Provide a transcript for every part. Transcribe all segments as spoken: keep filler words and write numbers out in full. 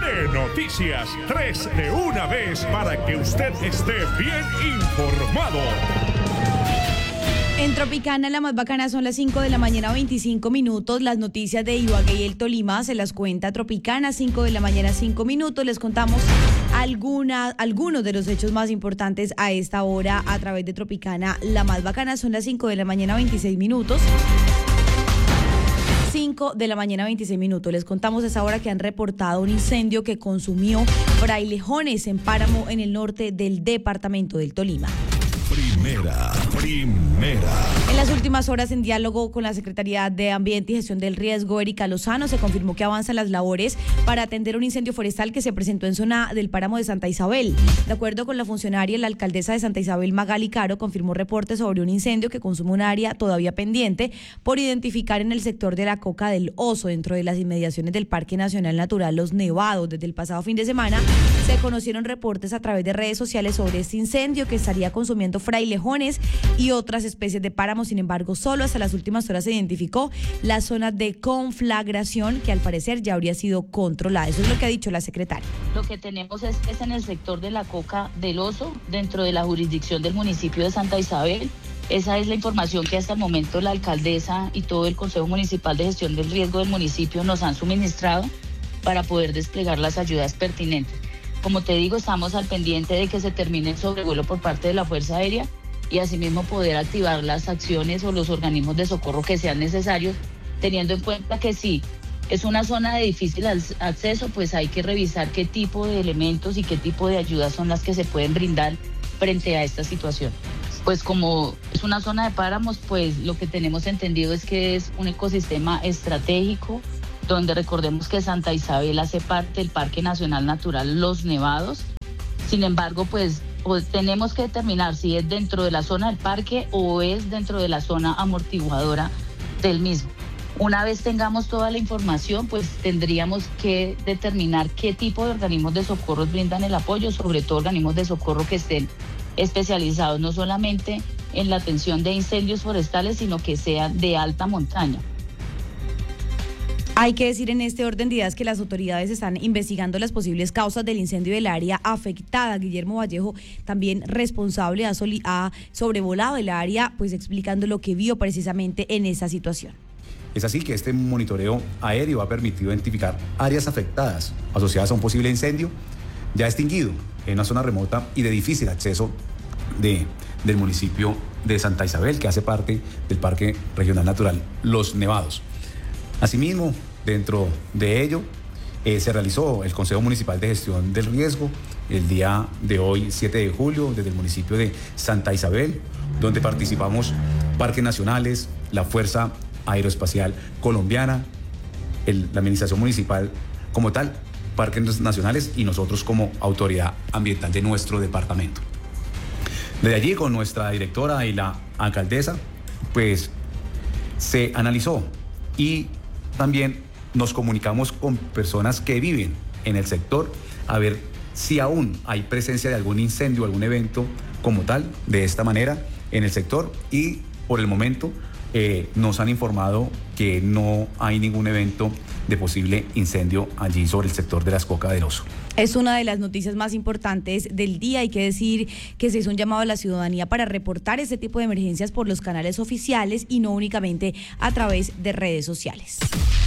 Noticias, tres de una vez para que usted esté bien informado. En Tropicana, la más bacana, son las cinco de la mañana, veinticinco minutos. Las noticias de Ibagué y el Tolima se las cuenta Tropicana, cinco de la mañana, cinco minutos. Les contamos alguna, algunos de los hechos más importantes a esta hora a través de Tropicana. La más bacana, son las cinco de la mañana, veintiséis minutos. cinco de la mañana, veintiséis minutos. Les contamos a esa hora que han reportado un incendio que consumió frailejones en Páramo, en el norte del departamento del Tolima. Primera, primera. En las últimas horas, en diálogo con la Secretaría de Ambiente y Gestión del Riesgo, Erika Lozano, se confirmó que avanzan las labores para atender un incendio forestal que se presentó en zona del páramo de Santa Isabel. De acuerdo con la funcionaria, la alcaldesa de Santa Isabel, Magali Caro, confirmó reportes sobre un incendio que consume un área todavía pendiente por identificar en el sector de la Coca del Oso, dentro de las inmediaciones del Parque Nacional Natural Los Nevados. Desde el pasado fin de semana se conocieron reportes a través de redes sociales sobre este incendio que estaría consumiendo frailejones y otras especies de páramo. Sin embargo, solo hasta las últimas horas se identificó la zona de conflagración, que al parecer ya habría sido controlada. Eso es lo que ha dicho la secretaria. Lo que tenemos es, es en el sector de la Coca del Oso, dentro de la jurisdicción del municipio de Santa Isabel. Esa es la información que hasta el momento la alcaldesa y todo el Consejo Municipal de Gestión del Riesgo del municipio nos han suministrado para poder desplegar las ayudas pertinentes. Como te digo, estamos al pendiente de que se termine el sobrevuelo por parte de la Fuerza Aérea y asimismo poder activar las acciones o los organismos de socorro que sean necesarios, teniendo en cuenta que sí, es una zona de difícil acceso, pues hay que revisar qué tipo de elementos y qué tipo de ayudas son las que se pueden brindar frente a esta situación. Pues como es una zona de páramos, pues lo que tenemos entendido es que es un ecosistema estratégico, donde recordemos que Santa Isabel hace parte del Parque Nacional Natural Los Nevados. Sin embargo, pues, pues tenemos que determinar si es dentro de la zona del parque o es dentro de la zona amortiguadora del mismo. Una vez tengamos toda la información, pues tendríamos que determinar qué tipo de organismos de socorro brindan el apoyo, sobre todo organismos de socorro que estén especializados no solamente en la atención de incendios forestales, sino que sean de alta montaña. Hay que decir en este orden de ideas que las autoridades están investigando las posibles causas del incendio del área afectada. Guillermo Vallejo, también responsable, ha, soli- ha sobrevolado el área, pues explicando lo que vio precisamente en esa situación. Es así que este monitoreo aéreo ha permitido identificar áreas afectadas asociadas a un posible incendio ya extinguido en una zona remota y de difícil acceso de, del municipio de Santa Isabel, que hace parte del Parque Regional Natural Los Nevados. Asimismo, dentro de ello, eh, se realizó el Consejo Municipal de Gestión del Riesgo el día de hoy, siete de julio, desde el municipio de Santa Isabel, donde participamos parques nacionales, la Fuerza Aeroespacial Colombiana, el, la Administración Municipal como tal, parques nacionales y nosotros como autoridad ambiental de nuestro departamento. Desde allí, con nuestra directora y la alcaldesa, pues se analizó y también nos comunicamos con personas que viven en el sector a ver si aún hay presencia de algún incendio, algún evento como tal, de esta manera en el sector, y por el momento eh, nos han informado que no hay ningún evento de posible incendio allí sobre el sector de las Coca del Oso. Es una de las noticias más importantes del día. Hay que decir que se hizo un llamado a la ciudadanía para reportar este tipo de emergencias por los canales oficiales y no únicamente a través de redes sociales.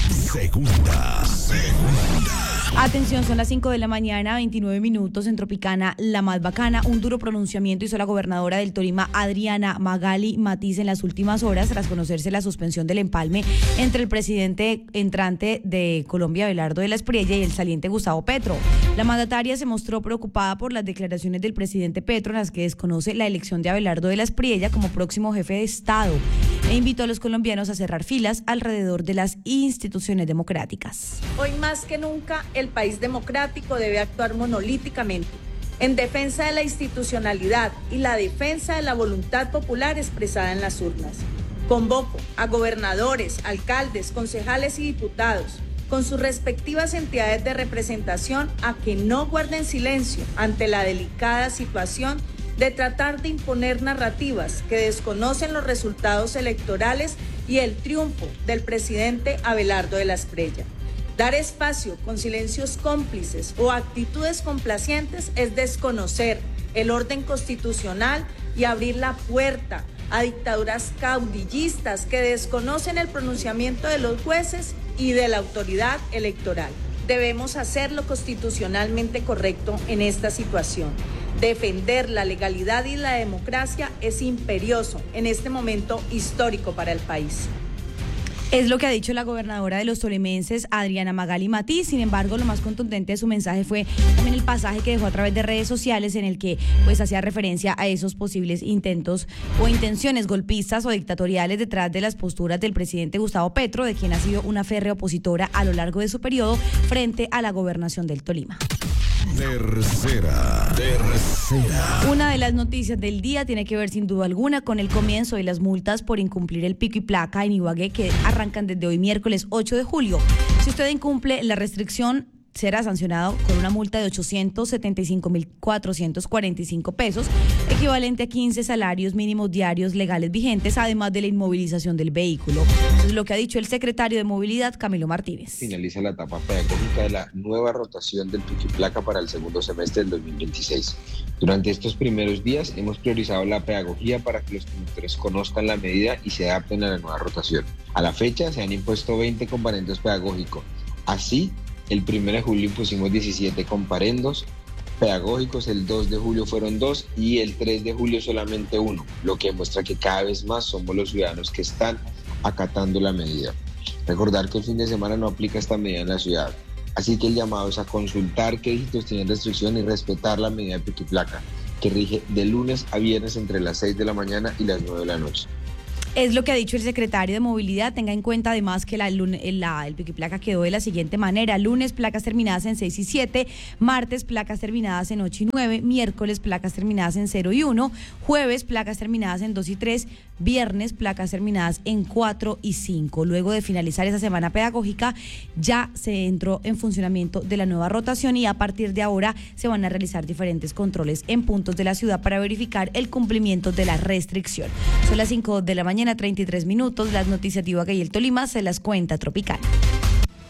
Segunda, segunda. Atención, son las cinco de la mañana, veintinueve minutos en Tropicana, la más bacana. Un duro pronunciamiento hizo la gobernadora del Tolima, Adriana Magali Matiz, en las últimas horas tras conocerse la suspensión del empalme entre el presidente entrante de Colombia, Abelardo de la Espriella, y el saliente Gustavo Petro. La mandataria se mostró preocupada por las declaraciones del presidente Petro, en las que desconoce la elección de Abelardo de la Espriella como próximo jefe de Estado, e invitó a los colombianos a cerrar filas alrededor de las instituciones democráticas. Hoy más que nunca, el país democrático debe actuar monolíticamente en defensa de la institucionalidad y la defensa de la voluntad popular expresada en las urnas. Convoco a gobernadores, alcaldes, concejales y diputados con sus respectivas entidades de representación a que no guarden silencio ante la delicada situación de tratar de imponer narrativas que desconocen los resultados electorales y el triunfo del presidente Abelardo de la Espriella. Dar espacio con silencios cómplices o actitudes complacientes es desconocer el orden constitucional y abrir la puerta a dictaduras caudillistas que desconocen el pronunciamiento de los jueces y de la autoridad electoral. Debemos hacer lo constitucionalmente correcto en esta situación. Defender la legalidad y la democracia es imperioso en este momento histórico para el país. Es lo que ha dicho la gobernadora de los tolimenses, Adriana Magali Matiz. Sin embargo, lo más contundente de su mensaje fue también el pasaje que dejó a través de redes sociales en el que pues hacía referencia a esos posibles intentos o intenciones golpistas o dictatoriales detrás de las posturas del presidente Gustavo Petro, de quien ha sido una férrea opositora a lo largo de su periodo frente a la gobernación del Tolima. Tercera, tercera. Una de las noticias del día tiene que ver sin duda alguna con el comienzo de las multas por incumplir el pico y placa en Ibagué, que arrancan desde hoy miércoles ocho de julio. Si usted incumple la restricción, será sancionado con una multa de ochocientos setenta y cinco mil cuatrocientos cuarenta y cinco pesos, equivalente a quince salarios mínimos diarios legales vigentes, además de la inmovilización del vehículo. Es lo que ha dicho el secretario de Movilidad, Camilo Martínez. Finaliza la etapa pedagógica de la nueva rotación del pico y placa para el segundo semestre del dos mil veintiséis. Durante estos primeros días hemos priorizado la pedagogía para que los conductores conozcan la medida y se adapten a la nueva rotación. A la fecha se han impuesto veinte comparendos pedagógicos. Así, el primero de julio impusimos diecisiete comparendos pedagógicos, el dos de julio fueron dos y el tres de julio solamente uno, lo que demuestra que cada vez más somos los ciudadanos que están acatando la medida. Recordar que el fin de semana no aplica esta medida en la ciudad, así que el llamado es a consultar qué dígitos tienen restricción y respetar la medida de pico y placa, que rige de lunes a viernes entre las seis de la mañana y las nueve de la noche. Es lo que ha dicho el secretario de Movilidad. Tenga en cuenta además que la, la, el pico y placa quedó de la siguiente manera: lunes placas terminadas en seis y siete, martes placas terminadas en ocho y nueve, miércoles placas terminadas en cero y uno, jueves placas terminadas en dos y tres, viernes placas terminadas en cuatro y cinco. Luego de finalizar esa semana pedagógica ya se entró en funcionamiento de la nueva rotación y a partir de ahora se van a realizar diferentes controles en puntos de la ciudad para verificar el cumplimiento de la restricción. Son las cinco de la mañana, treinta y tres minutos. Las noticias de Ibagué y el Tolima se las cuenta Tropicana.